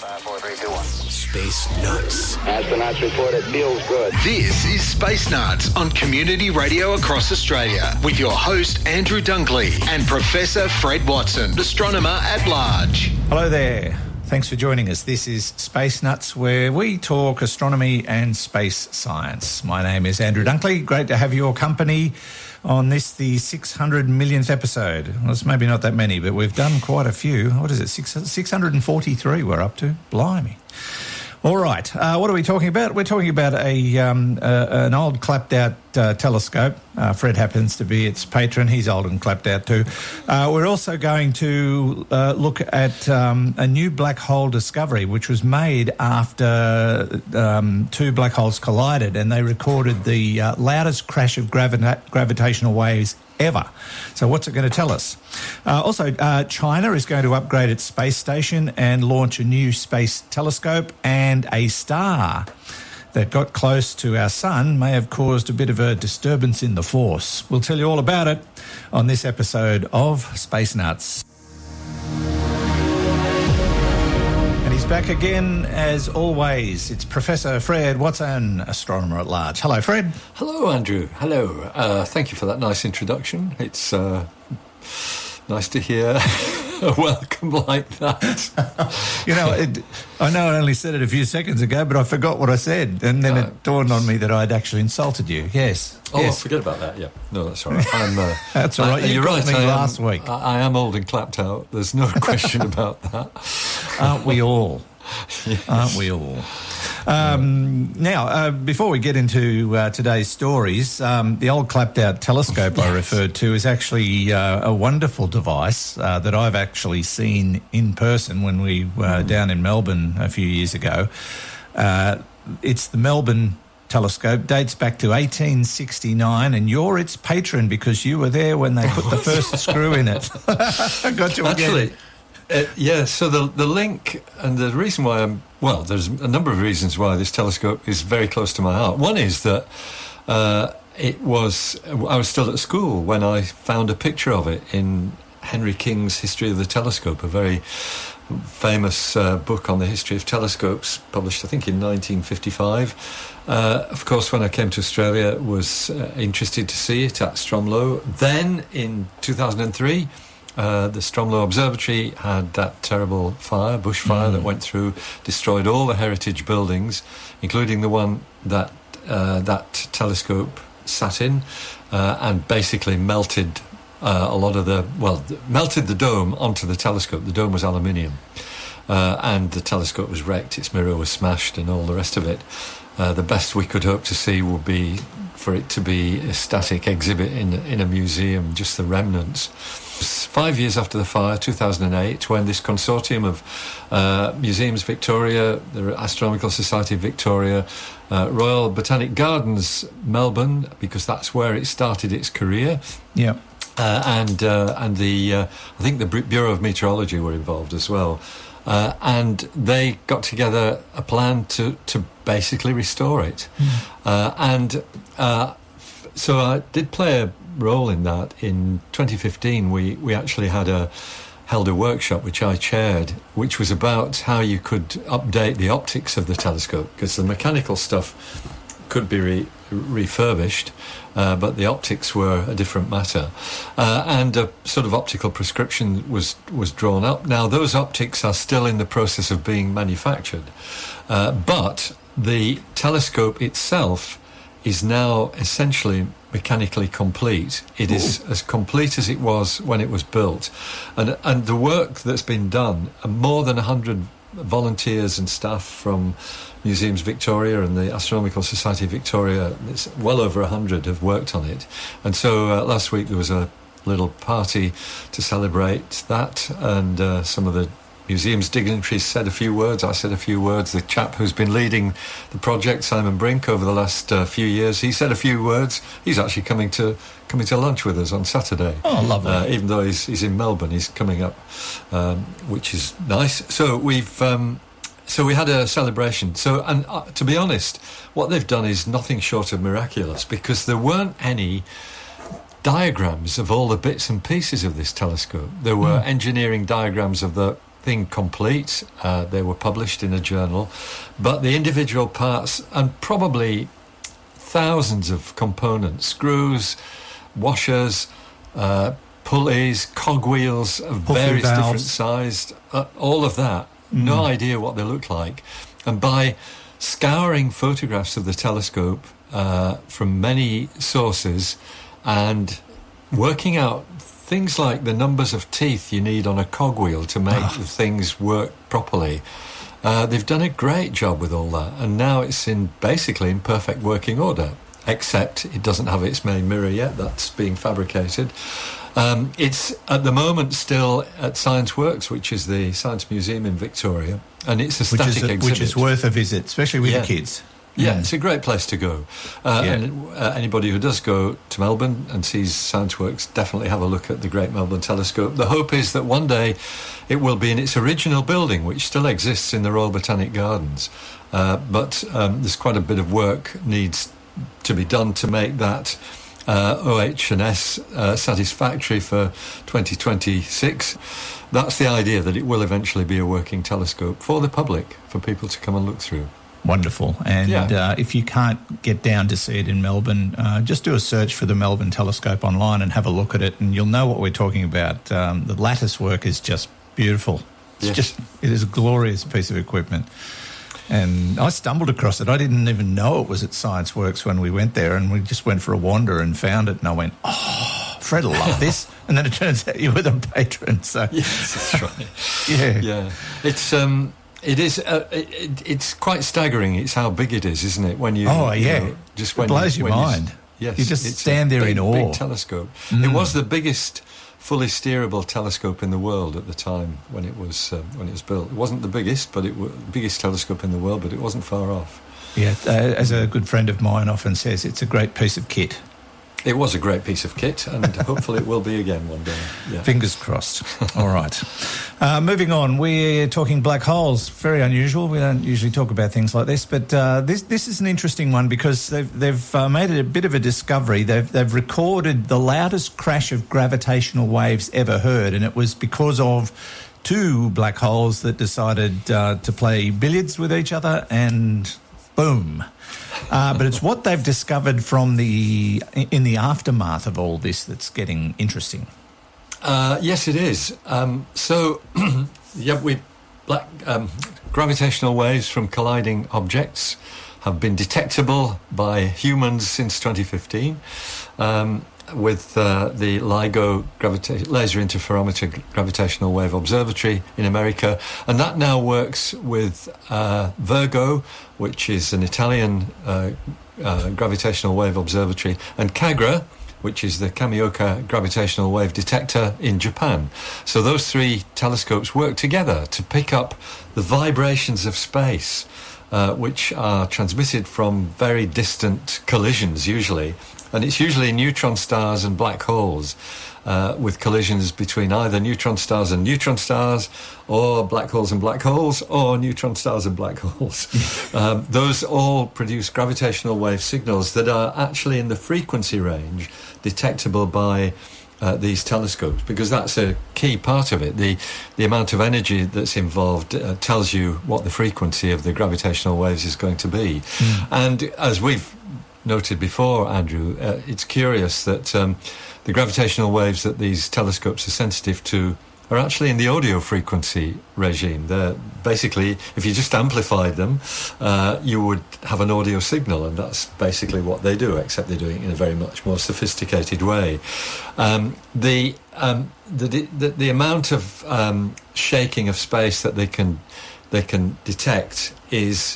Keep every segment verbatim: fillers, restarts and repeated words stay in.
Five, four, three, two, one. Space Nuts. Astronauts report it feels good. This is Space Nuts on Community Radio across Australia with your host Andrew Dunkley and Professor Fred Watson, astronomer at large. Hello there. Thanks for joining us. This is Space Nuts, where we talk astronomy and space science. My name is Andrew Dunkley. Great to have your company on this, the six hundred millionth episode. Well, it's maybe not that many, but we've done quite a few. What is it, six, six hundred forty-three we're up to? Blimey. All right, uh, what are we talking about? We're talking about a um, uh, an old clapped-out uh, telescope. Uh, Fred happens to be its patron. He's old and clapped out too. Uh, we're also going to uh, look at um, a new black hole discovery, which was made after um, two black holes collided, and they recorded the uh, loudest crash of gravita- gravitational waves ever. So what's it going to tell us? Uh, also, uh, China is going to upgrade its space station and launch a new space telescope, and a star that got close to our sun may have caused a bit of a disturbance in the force. We'll tell you all about it on this episode of Space Nuts. And he's back again, as always. It's Professor Fred Watson, astronomer at large. Hello, Fred. Hello, Andrew. Hello. Uh, thank you for that nice introduction. It's uh, nice to hear a welcome like that. You know, it, I know I only said it a few seconds ago, but I forgot what I said, and then uh, it dawned on me that I'd actually insulted you. Yes. Oh, yes. Forget about that. Yeah. No, that's all right. I'm, uh, that's all right. I, you you're right. Me I last am, week. I, I am old and clapped out. There's no question about that. Aren't we all? Yes. Aren't we all? Um, now, uh, before we get into uh, today's stories, um, the old clapped-out telescope yes. I referred to is actually uh, a wonderful device uh, that I've actually seen in person when we were mm. down in Melbourne a few years ago. Uh, it's the Melbourne telescope, dates back to eighteen sixty-nine, and you're its patron because you were there when they put the first screw in it. I got you again. Actually, Uh, yeah, so the the link and the reason why I'm, well, there's a number of reasons why this telescope is very close to my heart. One is that uh, it was, I was still at school when I found a picture of it in Henry King's History of the Telescope, a very famous uh, book on the history of telescopes, published I think in nineteen fifty-five. Uh, of course, when I came to Australia, was uh, interested to see it at Stromlo. Then in two thousand three, Uh, the Stromlo Observatory had that terrible fire, bushfire, mm. that went through, destroyed all the heritage buildings, including the one that uh, that telescope sat in, uh, and basically melted uh, a lot of the, well, melted the dome onto the telescope. The dome was aluminium, uh, and the telescope was wrecked, its mirror was smashed and all the rest of it. Uh, the best we could hope to see would be for it to be a static exhibit in, in a museum, just the remnants. Five years after the fire, two thousand eight, when this consortium of uh, Museums Victoria, the Astronomical Society of Victoria, uh, Royal Botanic Gardens Melbourne, because that's where it started its career. Yeah. Uh, and uh, and the uh, I think the Bureau of Meteorology were involved as well. Uh, and they got together a plan to, to basically restore it. Mm. Uh, and uh, so I did play a role in that. In twenty fifteen, we, we actually had a held a workshop which I chaired, which was about how you could update the optics of the telescope, because the mechanical stuff could be re- refurbished, uh, but the optics were a different matter. Uh, and a sort of optical prescription was, was drawn up. Now, those optics are still in the process of being manufactured, uh, but the telescope itself is now essentially mechanically complete. It Ooh. is as complete as it was when it was built. And and the work that's been done, more than one hundred volunteers and staff from Museums Victoria and the Astronomical Society of Victoria, it's well over one hundred have worked on it. And so uh, last week there was a little party to celebrate that, and uh, some of the museum's dignitaries said a few words, I said a few words. The chap who's been leading the project, Simon Brink, over the last uh, few years, he said a few words. He's actually coming to coming to lunch with us on Saturday. Oh, lovely. Uh, even though he's, he's in Melbourne, he's coming up, um, which is nice. So we've... Um, So we had a celebration. So, and uh, to be honest, what they've done is nothing short of miraculous, because there weren't any diagrams of all the bits and pieces of this telescope. There were mm. engineering diagrams of the thing complete. Uh, they were published in a journal, but the individual parts and probably thousands of components, screws, washers, uh, pulleys, cogwheels of Puffy various valves. different sized, uh, all of that, Mm. no idea what they look like. And by scouring photographs of the telescope uh, from many sources and working out things like the numbers of teeth you need on a cogwheel to make Oh. the things work properly, uh, they've done a great job with all that. And now it's in basically in perfect working order, except it doesn't have its main mirror yet. That's being fabricated. Um, it's at the moment still at Science Works, which is the Science Museum in Victoria, and it's a Which static is, a, exhibit. which is worth a visit, especially with Yeah. the kids. Yeah, Mm. it's a great place to go. Uh, Yeah. And uh, anybody who does go to Melbourne and sees Science Works, definitely have a look at the Great Melbourne Telescope. The hope is that one day it will be in its original building, which still exists in the Royal Botanic Gardens. Uh, but um, there's quite a bit of work needs to be done to make that uh, O H and S uh, satisfactory for twenty twenty-six. That's the idea, that it will eventually be a working telescope for the public, for people to come and look through. Wonderful. And Yeah. uh, if you can't get down to see it in Melbourne, uh, just do a search for the Melbourne Telescope online and have a look at it, and you'll know what we're talking about. Um, the lattice work is just beautiful. It's Yes. just, it is a glorious piece of equipment. And I stumbled across it. I didn't even know it was at Science Works when we went there, and we just went for a wander and found it, and I went, oh, Fred will love this. And then it turns out you were the patron. So Yes, that's right. yeah. Yeah, it's um, it is uh, it, it's quite staggering. It's how big it is, isn't it? When you Oh, you yeah. know, just It when blows you, your when mind. You, yes, You just it's a stand there big, in awe. Big telescope. Mm. It was the biggest fully steerable telescope in the world at the time when it was um, when it was built. It wasn't the biggest, but it was the biggest telescope in the world, but it wasn't far off. Yeah, uh, as a good friend of mine often says, it's a great piece of kit. It was a great piece of kit, and hopefully it will be again one day. Yeah. Fingers crossed. All right. Uh, moving on, we're talking black holes. Very unusual. We don't usually talk about things like this, but uh, this this is an interesting one because they've they've uh, made it a bit of a discovery. They've they've recorded the loudest crash of gravitational waves ever heard, and it was because of two black holes that decided uh, to play billiards with each other, and boom. Uh, but it's what they've discovered from the in the aftermath of all this that's getting interesting. Uh, yes, it is. Um, so, yeah, we black um, gravitational waves from colliding objects have been detectable by humans since twenty fifteen um, with uh, the LIGO gravita- Laser Interferometer Gravitational Wave Observatory in America, and that now works with uh, Virgo, which is an Italian uh, uh, gravitational wave observatory, and CAGRA, which is the Kamioka Gravitational Wave Detector in Japan. So those three telescopes work together to pick up the vibrations of space, uh, which are transmitted from very distant collisions usually. And it's usually neutron stars and black holes, uh, with collisions between either neutron stars and neutron stars, or black holes and black holes, or neutron stars and black holes. um, those all produce gravitational wave signals that are actually in the frequency range detectable by uh, these telescopes, because that's a key part of it. The the amount of energy that's involved uh, tells you what the frequency of the gravitational waves is going to be. Mm. And as we've noted before, Andrew, uh, it's curious that um, the gravitational waves that these telescopes are sensitive to are actually in the audio frequency regime. They're basically, if you just amplified them, uh, you would have an audio signal, and that's basically what they do, except they're doing it in a very much more sophisticated way. Um, the, um, the, the the amount of um, shaking of space that they can they can detect is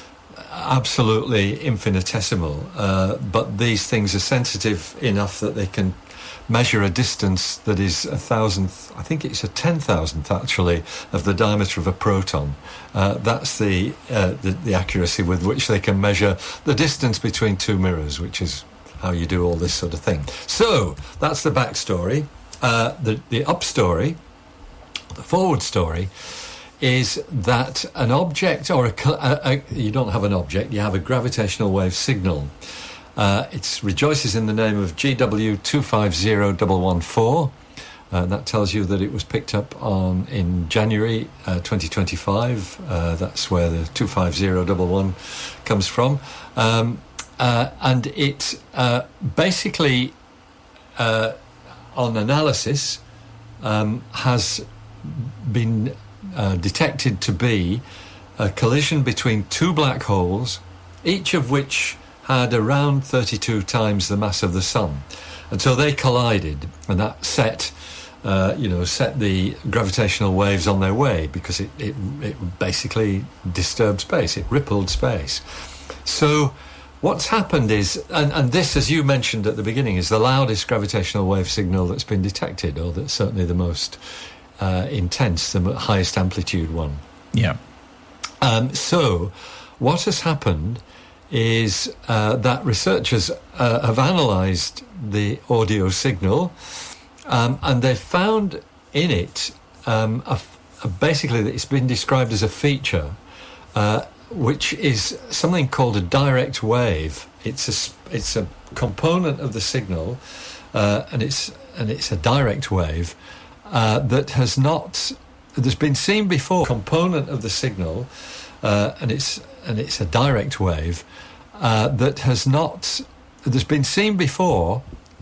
absolutely infinitesimal, uh, but these things are sensitive enough that they can measure a distance that is a thousandth, I think it's a ten thousandth actually, of the diameter of a proton. Uh, that's the, uh, the the accuracy with which they can measure the distance between two mirrors, which is how you do all this sort of thing. So that's the backstory. Uh, the the up story, the forward story, is that an object or a, a, a you don't have an object, you have a gravitational wave signal. Uh, it rejoices in the name of G W two five zero one one four. Uh, that tells you that it was picked up on in January uh, twenty twenty-five. Uh, that's where the two five zero one one comes from. Um, uh, and it uh, basically, uh, on analysis, um, has been uh, detected to be a collision between two black holes, each of which had around thirty-two times the mass of the Sun. And so they collided, and that set... Uh, you know, set the gravitational waves on their way, because it, it, it basically disturbed space, it rippled space. So what's happened is, and, and this, as you mentioned at the beginning, is the loudest gravitational wave signal that's been detected, or that's certainly the most uh, intense, the highest amplitude one. Yeah. Um, so what has happened is uh, that researchers uh, have analysed the audio signal, Um, and they found in it um, a, a basically it's been described as a feature, uh, which is something called a direct wave. It's a it's a component of the signal, uh, and it's and it's a direct wave uh, that has not that's been seen before. Component of the signal, uh, and it's and it's a direct wave uh, that has not that's been seen before.